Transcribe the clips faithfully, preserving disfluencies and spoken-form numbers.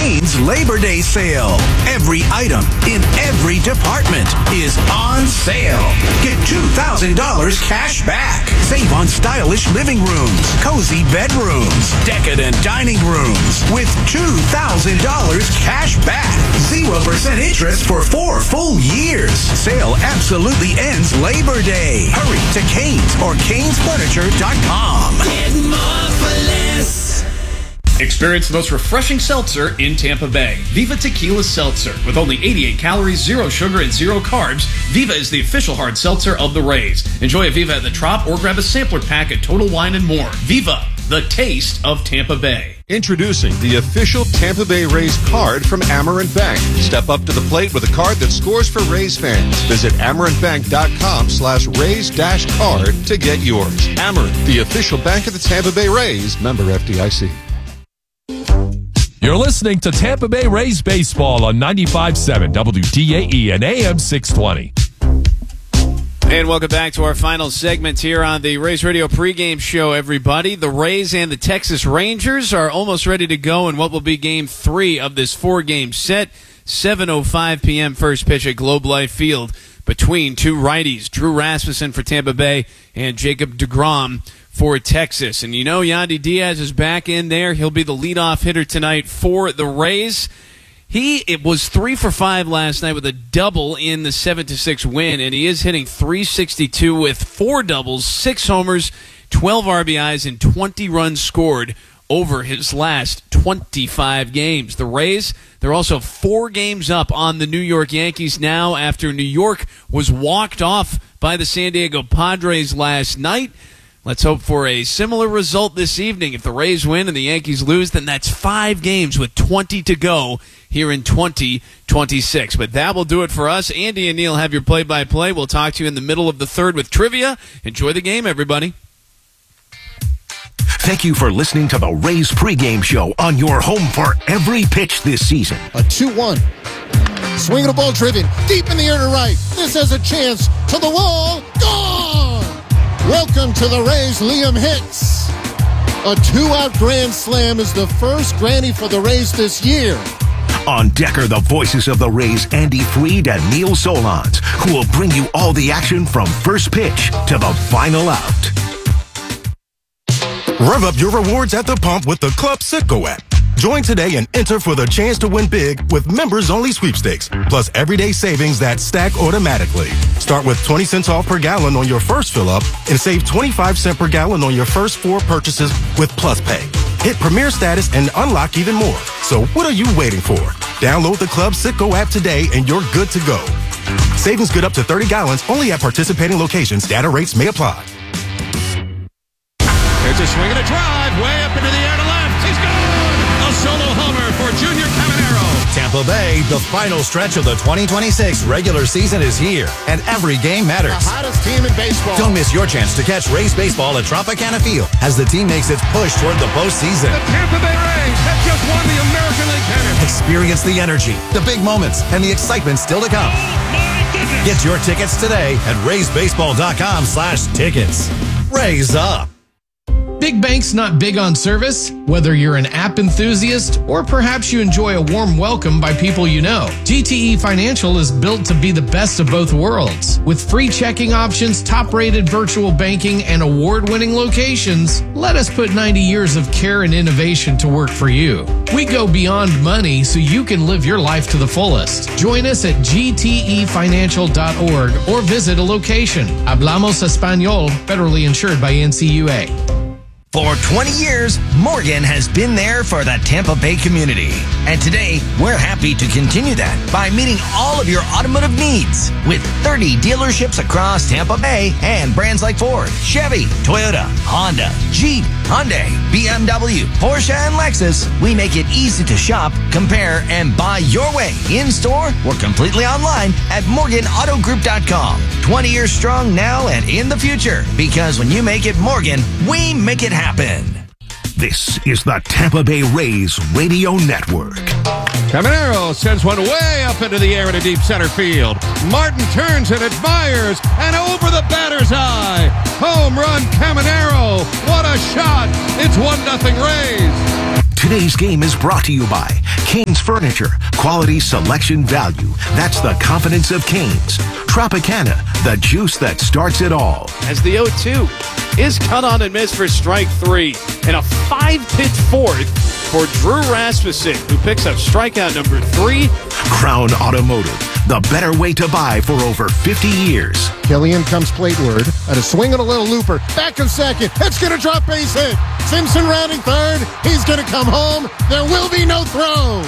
Cane's Labor Day sale. Every item in every department is on sale. Get two thousand dollars cash back. Save on stylish living rooms, cozy bedrooms, decadent dining rooms with two thousand dollars cash back. zero percent interest for four full years. Sale absolutely ends Labor Day. Hurry to Cane's or Canes Furniture dot com. Get more for less. Experience the most refreshing seltzer in Tampa Bay. Viva Tequila Seltzer. With only eighty-eight calories, zero sugar, and zero carbs, Viva is the official hard seltzer of the Rays. Enjoy a Viva at the Trop or grab a sampler pack at Total Wine and More. Viva, the taste of Tampa Bay. Introducing the official Tampa Bay Rays card from Amerant Bank. Step up to the plate with a card that scores for Rays fans. Visit amerantbank.com slash Rays dash card to get yours. Amerant, the official bank of the Tampa Bay Rays. Member F D I C. You're listening to Tampa Bay Rays Baseball on ninety-five point seven W D A E and A M six twenty. And welcome back to our final segment here on the Rays Radio pregame show, everybody. The Rays and the Texas Rangers are almost ready to go in what will be game three of this four-game set. seven oh five p.m. first pitch at Globe Life Field between two righties, Drew Rasmussen for Tampa Bay and Jacob deGrom for Texas. And you know Yandy Diaz is back in there. He'll be the leadoff hitter tonight for the Rays. He it was three for five last night with a double in the seven to six win, and he is hitting three sixty-two with four doubles, six homers, twelve R B Is, and twenty runs scored over his last twenty-five games. The Rays, they're also four games up on the New York Yankees now after New York was walked off by the San Diego Padres last night. Let's hope for a similar result this evening. If the Rays win and the Yankees lose, then that's five games with twenty to go here in twenty twenty-six. But that will do it for us. Andy and Neil have your play-by-play. We'll talk to you in the middle of the third with trivia. Enjoy the game, everybody. Thank you for listening to the Rays pregame show on your home for every pitch this season. A two one. Swinging a ball driven deep in the air to right. This has a chance to the wall. Gone! Welcome to the Rays, Liam Hicks. A two-out grand slam is the first granny for the Rays this year. On deck are the voices of the Rays, Andy Freed and Neil Solondz, who will bring you all the action from first pitch to the final out. Rev up your rewards at the pump with the Club Citgo app. Join today and enter for the chance to win big with members-only sweepstakes, plus everyday savings that stack automatically. Start with twenty cents off per gallon on your first fill-up and save twenty-five cents per gallon on your first four purchases with Plus Pay. Hit Premier status and unlock even more. So what are you waiting for? Download the Club Citgo app today and you're good to go. Savings good up to thirty gallons only at participating locations. Data rates may apply. There's a swing and a drive way up into the air to left. He's gone! A solo homer for Junior Caminero. Tampa Bay, the final stretch of the twenty twenty-six regular season is here, and every game matters. The hottest team in baseball. Don't miss your chance to catch Rays baseball at Tropicana Field as the team makes its push toward the postseason. The Tampa Bay Rays have just won the American League pennant. Experience the energy, the big moments, and the excitement still to come. Get your tickets today at rays baseball dot com slash tickets. Rays up. Big Bank's not big on service, whether you're an app enthusiast or perhaps you enjoy a warm welcome by people you know. G T E Financial is built to be the best of both worlds. With free checking options, top-rated virtual banking, and award-winning locations, let us put ninety years of care and innovation to work for you. We go beyond money so you can live your life to the fullest. Join us at G T E financial dot org or visit a location. Hablamos Español, federally insured by N C U A. For twenty years, Morgan has been there for the Tampa Bay community. And today, we're happy to continue that by meeting all of your automotive needs. With thirty dealerships across Tampa Bay and brands like Ford, Chevy, Toyota, Honda, Jeep, Hyundai, B M W, Porsche, and Lexus, we make it easy to shop, compare, and buy your way in-store or completely online at morgan auto group dot com. twenty years strong now and in the future, because when you make it Morgan, we make it happen. This is the Tampa Bay Rays Radio Network. Caminero sends one way up into the air in a deep center field. Martin turns and admires, and over the batter's eye. Home run, Caminero. What a shot. It's one nothing Rays. Today's game is brought to you by Canes furniture, quality selection value. That's the confidence of Canes. Tropicana, the juice that starts it all. As the oh two is cut on and missed for strike three. And a five-pitch fourth for Drew Rasmussen, who picks up strikeout number three. Crown Automotive, the better way to buy for over fifty years. Killian comes plateward at a swing and a little looper. Back of second. It's going to drop base hit. Simpson rounding third. He's going to come home. There will be no throw.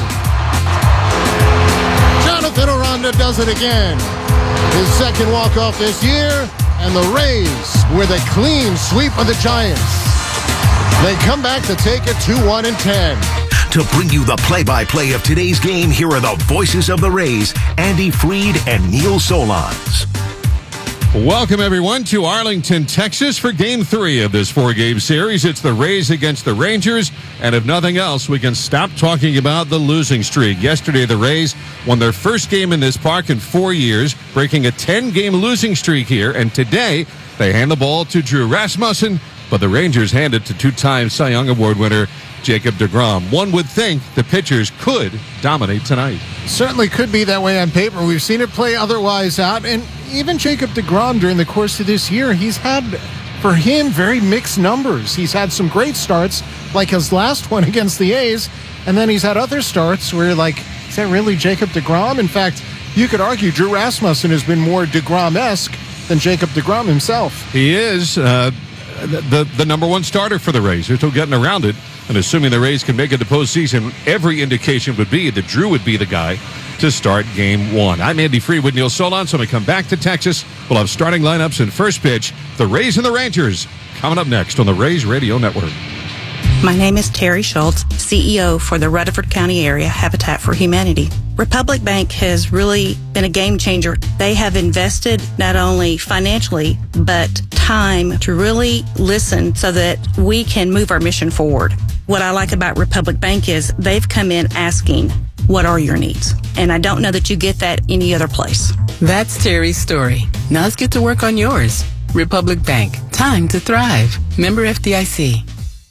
Jonathan Aranda does it again. His second walk-off this year, and the Rays with a clean sweep of the Giants. They come back to take it two one and ten. To bring you the play-by-play of today's game, here are the voices of the Rays, Andy Freed and Neil Solondz. Welcome, everyone, to Arlington, Texas for Game three of this four-game series. It's the Rays against the Rangers, and if nothing else, we can stop talking about the losing streak. Yesterday, the Rays won their first game in this park in four years, breaking a ten-game losing streak here, and today they hand the ball to Drew Rasmussen, but the Rangers hand it to two-time Cy Young Award winner Jacob deGrom. One would think the pitchers could dominate tonight. Certainly could be that way on paper. We've seen it play otherwise out, and even Jacob deGrom during the course of this year, he's had, for him, very mixed numbers. He's had some great starts, like his last one against the A's, and then he's had other starts where, like, is that really Jacob deGrom? In fact, you could argue Drew Rasmussen has been more deGrom-esque than Jacob deGrom himself. He is uh, the, the number one starter for the Rays. They're still getting around it. And assuming the Rays can make it to postseason, every indication would be that Drew would be the guy to start game one. I'm Andy Freed with Neil Solondz. So when we come back to Texas, we'll have starting lineups and first pitch. The Rays and the Rangers coming up next on the Rays Radio Network. My name is Terry Schultz, C E O for the Rutherford County Area Habitat for Humanity. Republic Bank has really been a game changer. They have invested not only financially, but time to really listen so that we can move our mission forward. What I like about Republic Bank is they've come in asking, what are your needs? And I don't know that you get that any other place. That's Terry's story. Now let's get to work on yours. Republic Bank. Time to thrive. Member F D I C.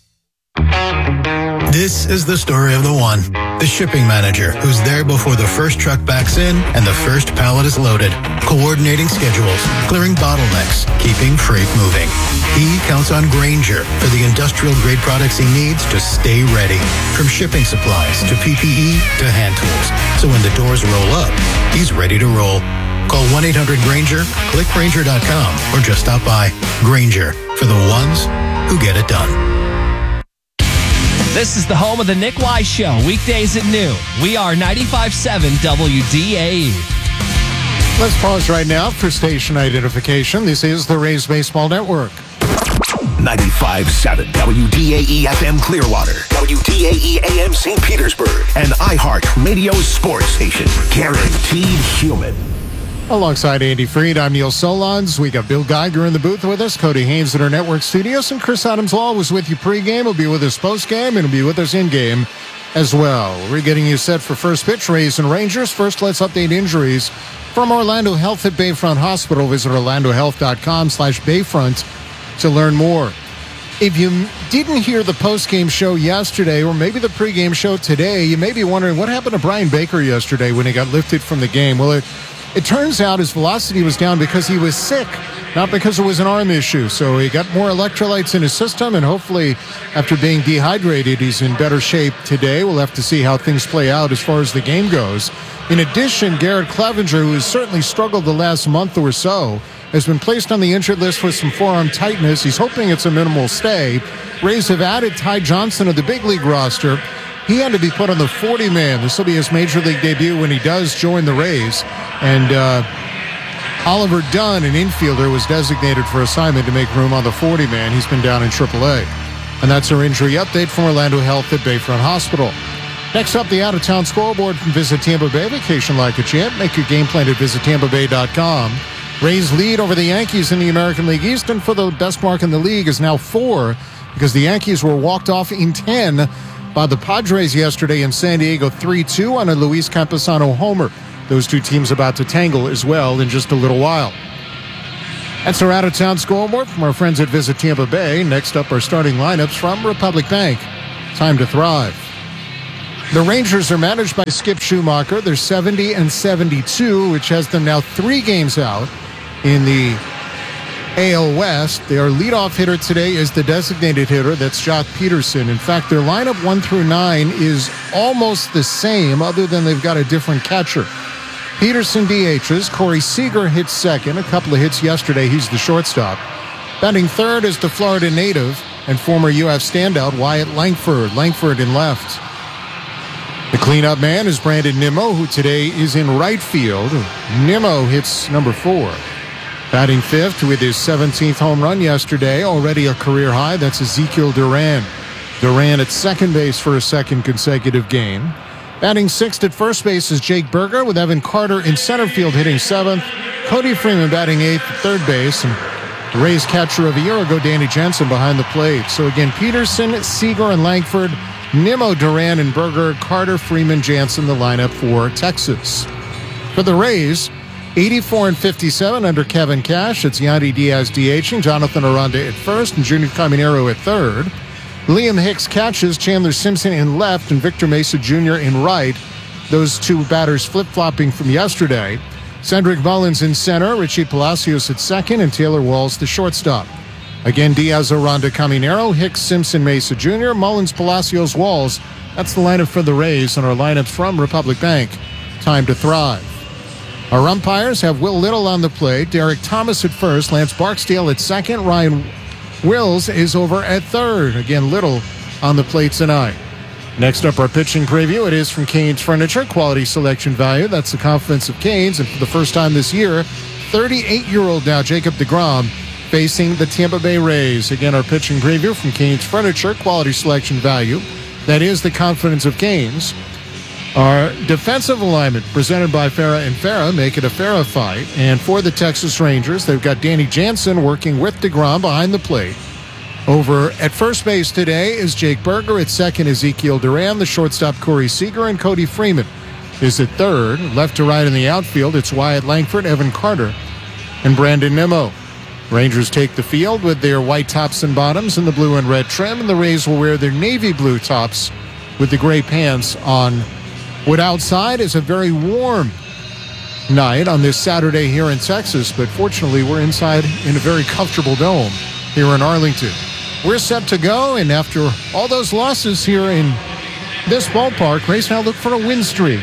This is the story of the one, the shipping manager, who's there before the first truck backs in and the first pallet is loaded, coordinating schedules, clearing bottlenecks, keeping freight moving. He counts on Grainger for the industrial-grade products he needs to stay ready, from shipping supplies to P P E to hand tools. So when the doors roll up, he's ready to roll. Call one eight hundred Grainger, click Grainger dot com, or just stop by. Grainger, for the ones who get it done. This is the home of the Nick Wise Show, weekdays at noon. We are ninety-five point seven W D A E. Let's pause right now for station identification. This is the Rays Baseball Network. ninety-five point seven W D A E F M Clearwater, W D A E A M Saint Petersburg, and iHeart Radio Sports Station. Guaranteed human. Alongside Andy Freed, I'm Neil Solondz. We got Bill Geiger in the booth with us, Cody Haynes in our network studios, and Chris Adams-Law was with you pregame. He'll be with us postgame, and he'll be with us in-game as well. We're getting you set for first pitch, Rays and Rangers. First, let's update injuries from Orlando Health at Bayfront Hospital. Visit orlando health dot com slash Bayfront to learn more. If you didn't hear the postgame show yesterday, or maybe the pregame show today, you may be wondering what happened to Brian Baker yesterday when he got lifted from the game. Well, it It turns out his velocity was down because he was sick, not because it was an arm issue. So he got more electrolytes in his system, and hopefully after being dehydrated, he's in better shape today. We'll have to see how things play out as far as the game goes. In addition, Garrett Clevenger, who has certainly struggled the last month or so, has been placed on the injured list with some forearm tightness. He's hoping it's a minimal stay. Rays have added Ty Johnson to the big league roster. He had to be put on the forty-man. This will be his major league debut when he does join the Rays. And uh, Oliver Dunn, an infielder, was designated for assignment to make room on the forty-man. He's been down in triple A. And that's our injury update from Orlando Health at Bayfront Hospital. Next up, the out-of-town scoreboard from Visit Tampa Bay. Vacation like a champ. Make your game plan at visit tampa bay dot com. Rays lead over the Yankees in the American League East, and for the best mark in the league is now four, because the Yankees were walked off in ten by the Padres yesterday in San Diego, three two on a Luis Camposano homer. Those two teams about to tangle as well in just a little while. That's our out-of-town scoreboard from our friends at Visit Tampa Bay. Next up, our starting lineups from Republic Bank. Time to thrive. The Rangers are managed by Skip Schumacher. They're seventy and seventy-two, which has them now three games out in the A L West. Their leadoff hitter today is the designated hitter. That's Jock Peterson. In fact, their lineup one through nine is almost the same, other than they've got a different catcher. Peterson D H's. Corey Seager hits second. A couple of hits yesterday. He's the shortstop. Batting third is the Florida native and former U F standout Wyatt Langford. Langford in left. The cleanup man is Brandon Nimmo, who today is in right field. Nimmo hits number four. Batting fifth with his seventeenth home run yesterday, already a career high. That's Ezekiel Duran. Duran at second base for a second consecutive game. Batting sixth at first base is Jake Berger, with Evan Carter in center field hitting seventh. Cody Freeman batting eighth at third base. And the Rays catcher of a year ago, Danny Jansen, behind the plate. So again, Peterson, Seager, and Langford, Nimmo, Duran, and Berger, Carter, Freeman, Jansen, the lineup for Texas. For the Rays, eighty-four and fifty-seven under Kevin Cash. It's Yandy Diaz DHing, Jonathan Aranda at first, and Junior Caminero at third. Liam Hicks catches, Chandler Simpson in left, and Victor Mesa Junior in right. Those two batters flip-flopping from yesterday. Cedric Mullins in center, Richie Palacios at second, and Taylor Walls the shortstop. Again, Diaz, Aranda, Caminero, Hicks, Simpson, Mesa Junior, Mullins, Palacios, Walls. That's the lineup for the Rays, and our lineups from Republic Bank. Time to thrive. Our umpires have Will Little on the plate, Derek Thomas at first, Lance Barksdale at second, Ryan Wills is over at third. Again, Little on the plate tonight. Next up, our pitching preview. It is from Canes Furniture, quality selection value. That's the confidence of Canes, and for the first time this year, thirty-eight-year-old now Jacob deGrom facing the Tampa Bay Rays. Again, our pitching preview from Canes Furniture, quality selection value. That is the confidence of Canes. Our defensive alignment presented by Farah and Farah, make it a Farah fight. And for the Texas Rangers, they've got Danny Jansen working with deGrom behind the plate. Over at first base today is Jake Berger. At second, Ezekiel Duran. The shortstop, Corey Seager, and Cody Freeman is at third. Left to right in the outfield, it's Wyatt Langford, Evan Carter, and Brandon Nimmo. Rangers take the field with their white tops and bottoms and the blue and red trim, and the Rays will wear their navy blue tops with the gray pants on. What outside is a very warm night on this Saturday here in Texas, but fortunately we're inside in a very comfortable dome here in Arlington. We're set to go, and after all those losses here in this ballpark, Rays now look for a win streak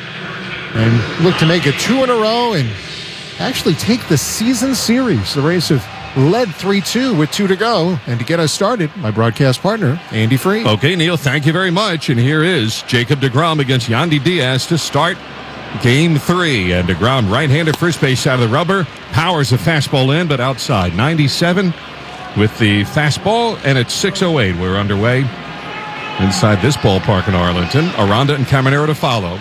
and look to make it two in a row and actually take the season series. The Rays have led three two with two to go. And to get us started, my broadcast partner, Andy Free. Okay, Neil, thank you very much. And here is Jacob deGrom against Yandy Diaz to start game three. And deGrom, right-hander, first base side of the rubber, powers a fastball in, but outside. ninety-seven with the fastball, and it's six oh eight. We're underway inside this ballpark in Arlington. Aranda and Caminero to follow.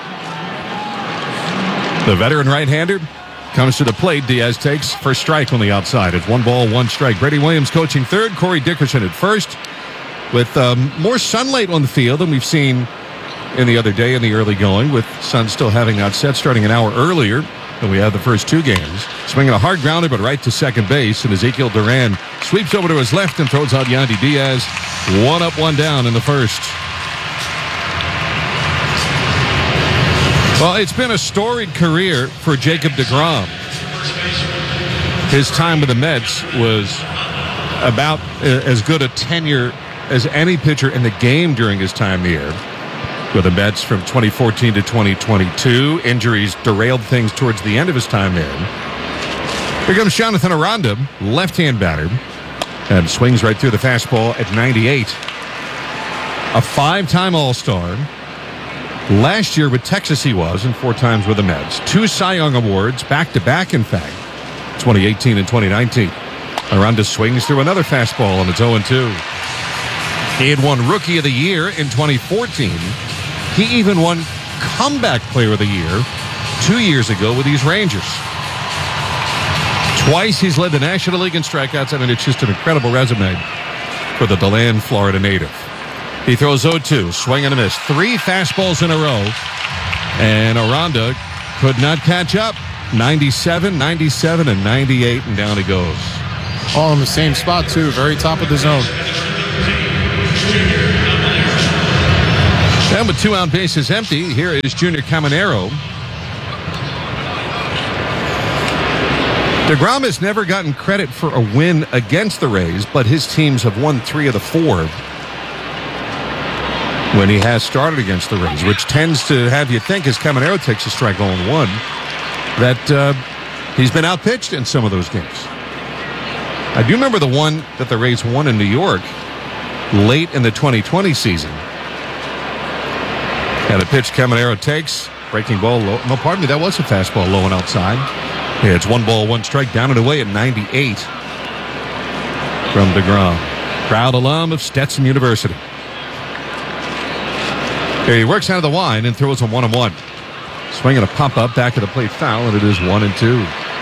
The veteran right-hander comes to the plate. Diaz takes first strike on the outside. It's one ball, one strike. Brady Williams coaching third. Corey Dickerson at first. With um, more sunlight on the field than we've seen in the other day in the early going, with sun still having that set starting an hour earlier than we had the first two games. Swinging a hard grounder, but right to second base. And Ezekiel Duran sweeps over to his left and throws out Yandy Diaz. One up, one down in the first. Well, it's been a storied career for Jacob deGrom. His time with the Mets was about as good a tenure as any pitcher in the game during his time here with the Mets from twenty fourteen to twenty twenty-two. Injuries derailed things towards the end of his time there. Here comes Jonathan Aranda, left-hand batter, and swings right through the fastball at ninety-eight. A five-time All-Star. Last year with Texas he was, and four times with the Mets. Two Cy Young Awards, back-to-back in fact, twenty eighteen and twenty nineteen. Aranda swings through another fastball, and it's oh two. He had won Rookie of the Year in twenty fourteen. He even won Comeback Player of the Year two years ago with these Rangers. Twice he's led the National League in strikeouts. I mean, it's just an incredible resume for the DeLand, Florida native. He throws oh two, swing and a miss. Three fastballs in a row. And Aranda could not catch up. ninety-seven, ninety-seven, and ninety-eight, and down he goes. All in the same spot, too. Very top of the zone. And with two out bases empty, here is Junior Caminero. DeGrom has never gotten credit for a win against the Rays, but his teams have won three of the four when he has started against the Rays, which tends to have you think, as Caminero takes a strike oh and one, that uh, he's been outpitched in some of those games. I do remember the one that the Rays won in New York late in the twenty twenty season. And the pitch Caminero takes, breaking ball low. No, pardon me, that was a fastball low and outside. Yeah, it's one ball, one strike, down and away at ninety-eight from DeGrom. Proud alum of Stetson University. Here he works out of the line and throws a one and one. Swinging a pop up back of the plate foul, and it is one and two.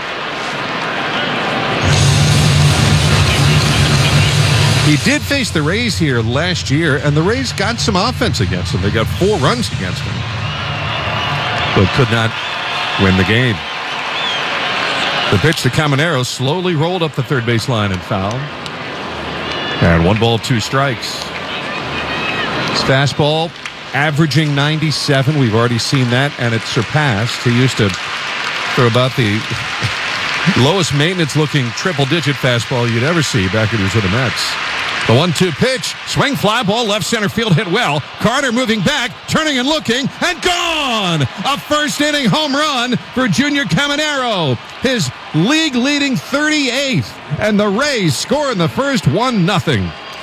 He did face the Rays here last year, and the Rays got some offense against him. They got four runs against him, but could not win the game. The pitch to Caminero slowly rolled up the third base line and fouled. And one ball, two strikes. His fastball averaging ninety-seven. We've already seen that, and it's surpassed. He used to throw about the lowest maintenance looking triple digit fastball you'd ever see back when he was with the Mets. The one two pitch, swing fly ball, left center field hit well. Carter moving back, turning and looking, and gone! A first inning home run for Junior Caminero. His league leading thirty-eighth, and the Rays score in the first one nothing.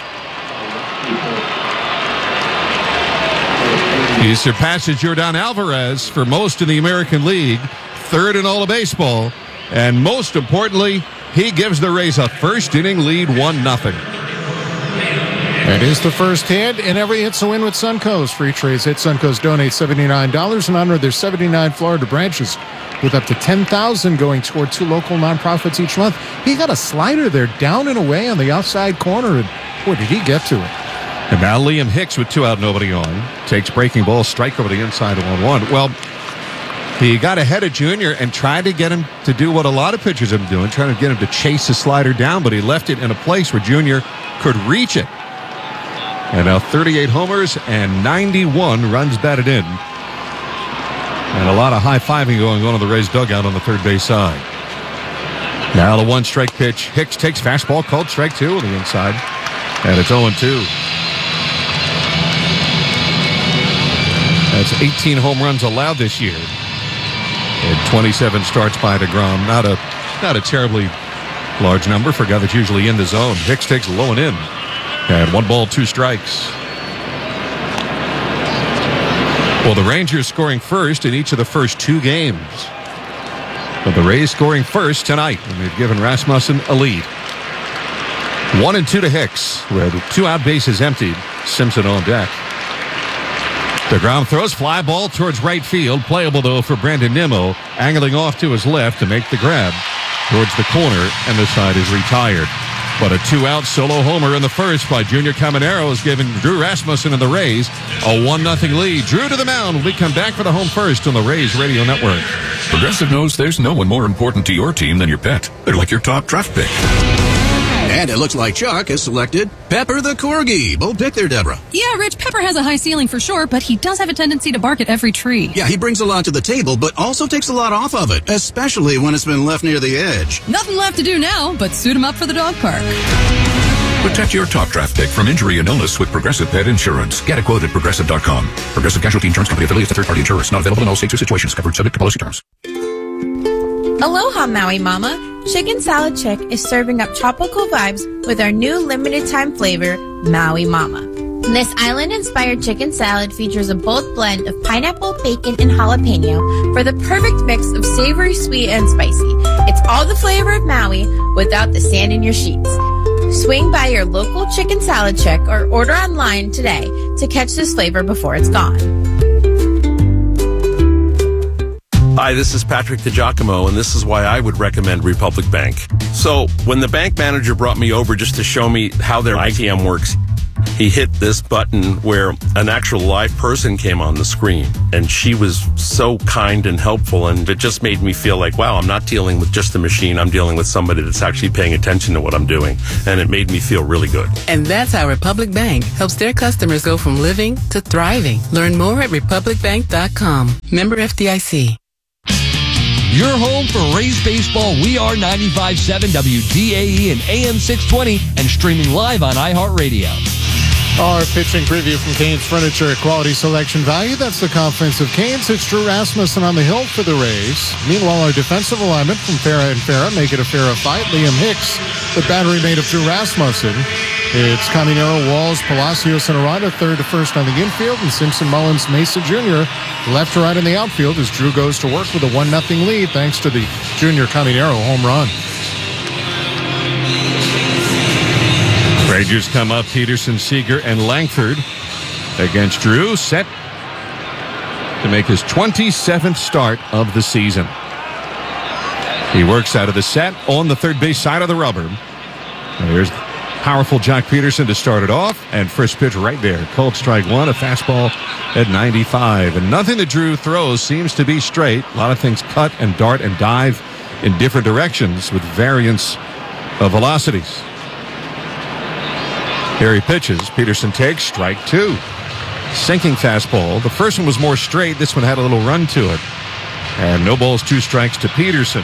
He surpasses Jordan Alvarez for most in the American League, third in all of baseball, and most importantly, he gives the Rays a first inning lead one nothing. That is the first hit, and every hit's a win with Suncoast. Free trades hit. Suncoast donates seventy-nine dollars in honor of their seventy-nine Florida branches, with up to ten thousand dollars going toward two local nonprofits each month. He got a slider there down and away on the outside corner, and boy, did he get to it. And now Liam Hicks with two out, nobody on. Takes breaking ball, strike over the inside of one one. Well, he got ahead of Junior and tried to get him to do what a lot of pitchers have been doing, trying to get him to chase the slider down, but he left it in a place where Junior could reach it. And now thirty-eight homers and ninety-one runs batted in. And a lot of high-fiving going on in the Rays dugout on the third base side. Now the one-strike pitch. Hicks takes fastball, called strike two on the inside. And it's oh and two. That's eighteen home runs allowed this year. And twenty-seven starts by DeGrom. Not a, not a terribly large number for a guy that's usually in the zone. Hicks takes low and in. And one ball, two strikes. Well, the Rangers scoring first in each of the first two games. But the Rays scoring first tonight, and they've given Rasmussen a lead. One and two to Hicks, with two out bases emptied. Simpson on deck. DeGrom throws fly ball towards right field. Playable, though, for Brandon Nimmo, angling off to his left to make the grab towards the corner, and the side is retired. But a two-out solo homer in the first by Junior Caminero has given Drew Rasmussen and the Rays a one nothing lead. Drew to the mound when we come back for the home first on the Rays Radio Network. Progressive knows there's no one more important to your team than your pet. They're like your top draft pick. And it looks like Chuck has selected Pepper the Corgi. Bold pick there, Deborah. Yeah, Rich, Pepper has a high ceiling for sure, but he does have a tendency to bark at every tree. Yeah, he brings a lot to the table, but also takes a lot off of it, especially when it's been left near the edge. Nothing left to do now, but suit him up for the dog park. Protect your top draft pick from injury and illness with Progressive Pet Insurance. Get a quote at Progressive dot com. Progressive Casualty Insurance Company affiliates and third-party insurers. Not available in all states or situations. Covered subject to policy terms. Aloha, Maui Mama. Chicken Salad Chick is serving up tropical vibes with our new limited-time flavor, Maui Mama. This island-inspired chicken salad features a bold blend of pineapple, bacon, and jalapeno for the perfect mix of savory, sweet, and spicy. It's all the flavor of Maui without the sand in your sheets. Swing by your local Chicken Salad Chick or order online today to catch this flavor before it's gone. Hi, this is Patrick DiGiacomo, and this is why I would recommend Republic Bank. So, when the bank manager brought me over just to show me how their I T M works, he hit this button where an actual live person came on the screen, and she was so kind and helpful, and it just made me feel like, wow, I'm not dealing with just a machine, I'm dealing with somebody that's actually paying attention to what I'm doing, and it made me feel really good. And that's how Republic Bank helps their customers go from living to thriving. Learn more at republic bank dot com. Member F D I C. Your home for Rays baseball. We are ninety-five point seven W D A E and A M six twenty and streaming live on iHeartRadio. Our pitching preview from Canes Furniture, quality selection value. That's the confidence of Canes. It's Drew Rasmussen on the hill for the Rays. Meanwhile, our defensive alignment from Farah and Farah make it a fairer fight. Liam Hicks, the battery mate of Drew Rasmussen. It's Caminero, Walls, Palacios, and Aranda, third to first on the infield, and Simpson, Mullins, Mesa Junior left to right in the outfield as Drew goes to work with a one nothing lead thanks to the Junior Caminero home run. Rangers come up, Peterson, Seager, and Langford against Drew, set to make his twenty-seventh start of the season. He works out of the set on the third base side of the rubber. And here's powerful Jock Peterson to start it off, and first pitch right there. Cold strike one, a fastball at ninety-five. And nothing that Drew throws seems to be straight. A lot of things cut and dart and dive in different directions with variance of velocities. Here he pitches. Peterson takes strike two. Sinking fastball. The first one was more straight. This one had a little run to it. And no balls, two strikes to Peterson.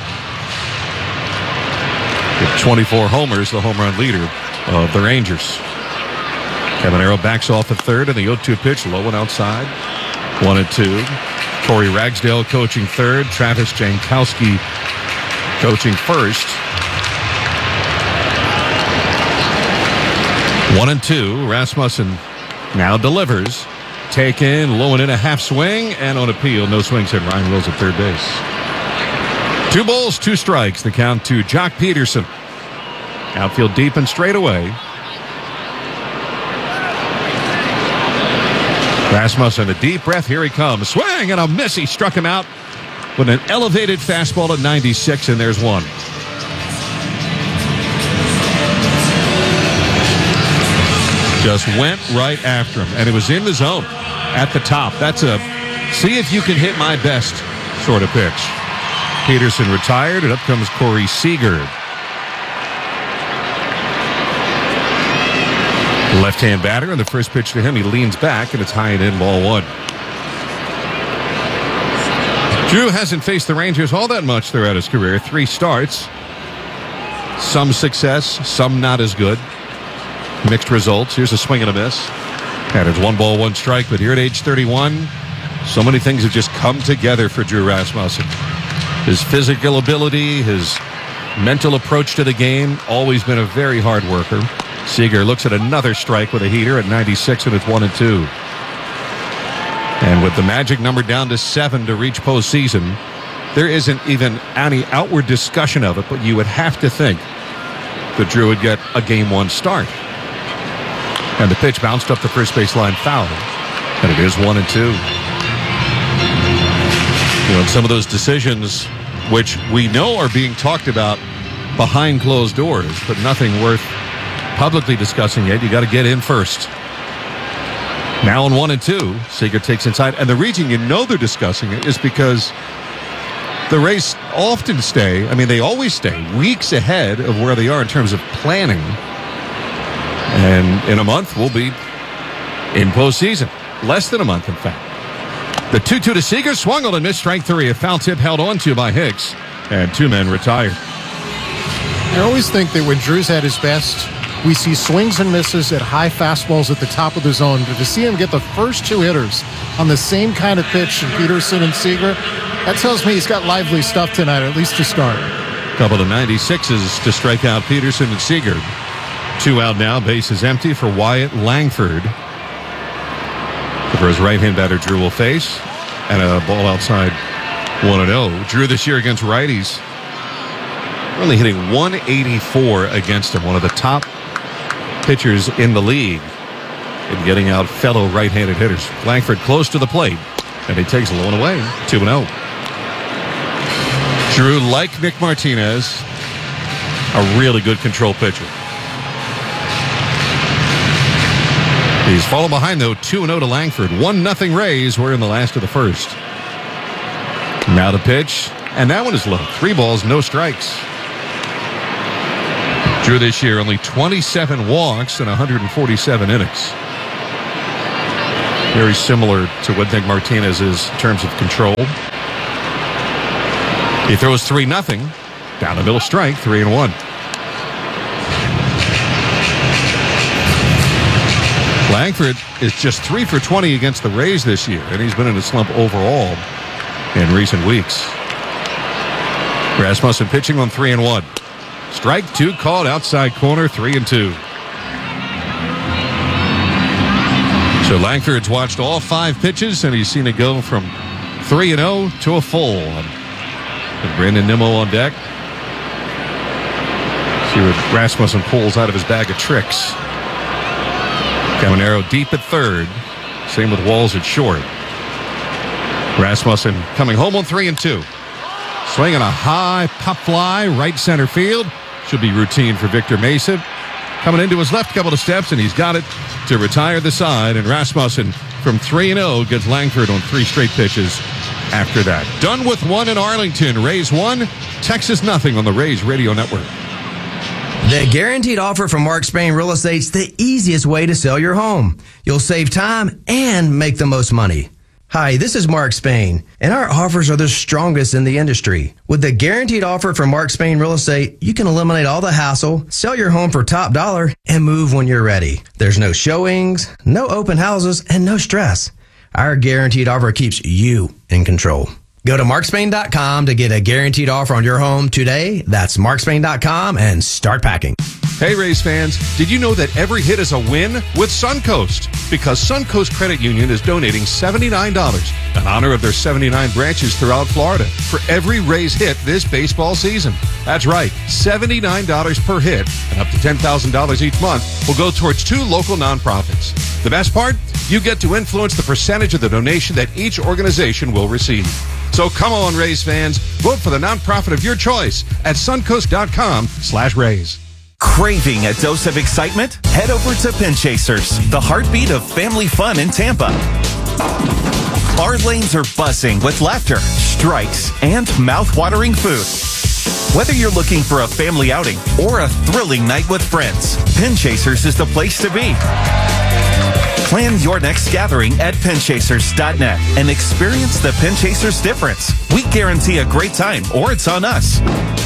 With twenty-four homers, the home run leader of the Rangers. Caminero backs off at third, and the oh two pitch low and outside. One and two. Corey Ragsdale coaching third. Travis Jankowski coaching first. One and two. Rasmussen now delivers. Taken, low and in a half swing, and on appeal, no swings hit Ryan Wills at third base. Two balls, two strikes. The count to Jock Peterson. Outfield deep and straight away. Rasmussen, a deep breath. Here he comes. Swing and a miss. He struck him out with an elevated fastball at ninety-six, and there's one. Just went right after him, and it was in the zone at the top. That's a see if you can hit my best sort of pitch. Peterson retired, and up comes Corey Seager. Left-hand batter, and the first pitch to him, he leans back, and it's high and in, ball one. Drew hasn't faced the Rangers all that much throughout his career. Three starts. Some success, some not as good. Mixed results. Here's a swing and a miss. And it's one ball, one strike. But here at age thirty-one, so many things have just come together for Drew Rasmussen. His physical ability, his mental approach to the game, always been a very hard worker. Seager looks at another strike with a heater at ninety-six, and it's one and two. And with the magic number down to seven to reach postseason, there isn't even any outward discussion of it, but you would have to think that Drew would get a game one start. And the pitch bounced up the first baseline foul. And it is one and two. You know, and some of those decisions, which we know are being talked about behind closed doors, but nothing worth publicly discussing yet. You got to get in first. Now on one and two, Seager takes inside. And the reason you know they're discussing it is because the Rays often stay, I mean, they always stay weeks ahead of where they are in terms of planning. And in a month, we'll be in postseason. Less than a month, in fact. The two two to Seager, swung on and missed strike three. A foul tip held on to by Hicks. And two men retired. I always think that when Drew's at his best, we see swings and misses at high fastballs at the top of the zone. But to see him get the first two hitters on the same kind of pitch in Peterson and Seager, that tells me he's got lively stuff tonight, at least to start. Couple of ninety-sixes to strike out Peterson and Seager. Two out now, base is empty for Wyatt Langford. For his right-hand batter, Drew will face. And a ball outside one and oh. Drew this year against righties, only hitting one eighty-four against him. One of the top pitchers in the league in getting out fellow right-handed hitters. Langford close to the plate, and he takes low and away. two and oh. Drew, like Nick Martinez, a really good control pitcher. He's fallen behind, though, two and oh to Langford. one nothing Rays. We're in the last of the first. Now the pitch, and that one is low. Three balls, no strikes. Drew this year only twenty-seven walks and one hundred forty-seven innings. Very similar to what Nick Martinez is in terms of control. He throws three nothing. Down the middle strike, three and one. Langford is just three for twenty against the Rays this year, and he's been in a slump overall in recent weeks. Rasmussen pitching on three and one. Strike two called outside corner, three and two. So Langford's watched all five pitches, and he's seen it go from three and oh to a full. With Brandon Nimmo on deck. See what Rasmussen pulls out of his bag of tricks. Caminero deep at third. Same with Walls at short. Rasmussen coming home on three and two. Swinging a high pop fly right center field. Should be routine for Victor Mesa. Coming into his left couple of steps, and he's got it to retire the side. And Rasmussen from three and oh gets Langford on three straight pitches after that. Done with one in Arlington. Rays one, Texas nothing on the Rays Radio Network. The Guaranteed Offer from Mark Spain Real Estate's the easiest way to sell your home. You'll save time and make the most money. Hi, this is Mark Spain, and our offers are the strongest in the industry. With the Guaranteed Offer from Mark Spain Real Estate, you can eliminate all the hassle, sell your home for top dollar, and move when you're ready. There's no showings, no open houses, and no stress. Our Guaranteed Offer keeps you in control. Go to mark spain dot com to get a guaranteed offer on your home today. That's mark spain dot com and start packing. Hey, Rays fans, did you know that every hit is a win with Suncoast? Because Suncoast Credit Union is donating seventy-nine dollars in honor of their seventy-nine branches throughout Florida for every Rays hit this baseball season. That's right, seventy-nine dollars per hit and up to ten thousand dollars each month will go towards two local nonprofits. The best part? You get to influence the percentage of the donation that each organization will receive. So come on, Rays fans, vote for the nonprofit of your choice at suncoast dot com slash Rays. Craving a dose of excitement? Head over to Pin Chasers, the heartbeat of family fun in Tampa. Our lanes are buzzing with laughter, strikes, and mouth-watering food. Whether you're looking for a family outing or a thrilling night with friends, Pin Chasers is the place to be. Plan your next gathering at pin chasers dot net and experience the Pin Chasers difference. We guarantee a great time, or it's on us.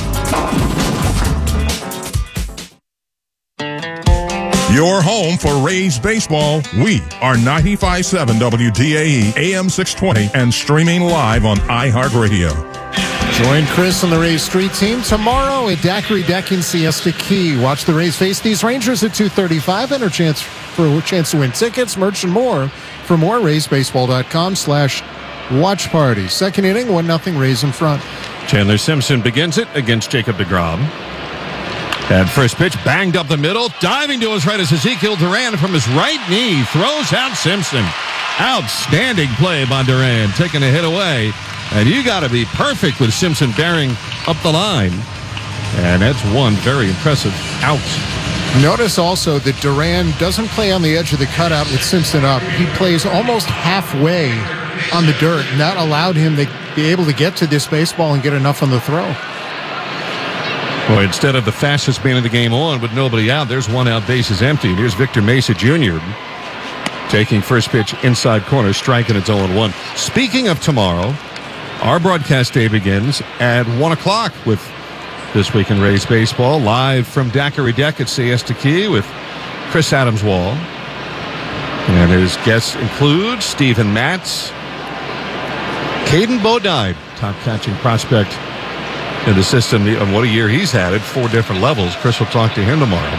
Your home for Rays baseball. We are ninety-five point seven W D A E, A M six twenty, and streaming live on iHeartRadio. Join Chris and the Rays Street Team tomorrow at Daiquiri Deck in Siesta Key. Watch the Rays face these Rangers at two thirty-five. Enter chance for a chance to win tickets, merch, and more. For more, rays baseball dot com slash watch party. Second inning, one nothing Rays in front. Chandler Simpson begins it against Jacob deGrom. And first pitch banged up the middle. Diving to his right is Ezekiel Duran from his right knee. Throws out Simpson. Outstanding play by Duran. Taking a hit away. And you got to be perfect with Simpson bearing up the line. And that's one very impressive out. Notice also that Duran doesn't play on the edge of the cutout with Simpson up. He plays almost halfway on the dirt, and that allowed him to be able to get to this baseball and get enough on the throw. Well, instead of the fastest man in the game on with nobody out, there's one out, bases empty. Here's Victor Mesa Junior taking first pitch inside corner, striking its oh one. Speaking of tomorrow, our broadcast day begins at one o'clock with This Week in Rays Baseball, live from Daiquiri Deck at Siesta Key with Chris Adams-Wall. And his guests include Stephen Matz, Caden Bodine, top catching prospect in the system. And what a year he's had at four different levels. Chris will talk to him tomorrow.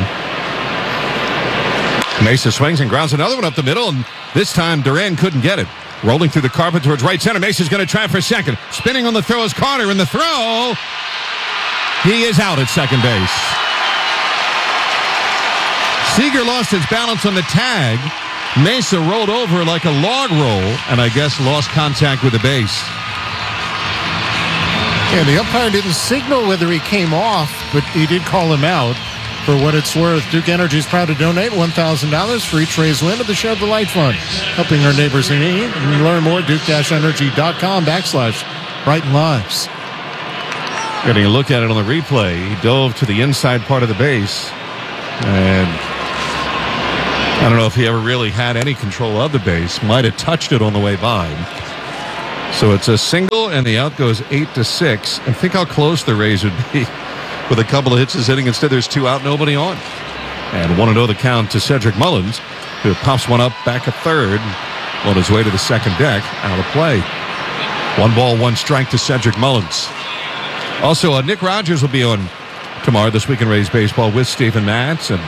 Mesa swings and grounds another one up the middle, and this time Duran couldn't get it. Rolling through the carpet towards right center. Mesa's going to try for second. Spinning on the throw is Carter, and the throw, he is out at second base. Seager lost his balance on the tag. Mesa rolled over like a log roll, and I guess lost contact with the base. Yeah, the umpire didn't signal whether he came off, but he did call him out. For what it's worth, Duke Energy is proud to donate one thousand dollars for each Rays win to the Shed the Light Fund, helping our neighbors in need. And learn more at duke-energy.com backslash brighten lives. Getting a look at it on the replay, he dove to the inside part of the base, and I don't know if he ever really had any control of the base. Might have touched it on the way by. So it's a single, and the out goes eight to six. And think how close the Rays would be with a couple of hits this inning. Instead, there's two out, nobody on. And one to know the count to Cedric Mullins, who pops one up back at third on his way to the second deck, out of play. One ball, one strike to Cedric Mullins. Also, uh, Nick Rogers will be on tomorrow, This Week in Rays Baseball, with Stephen Matz and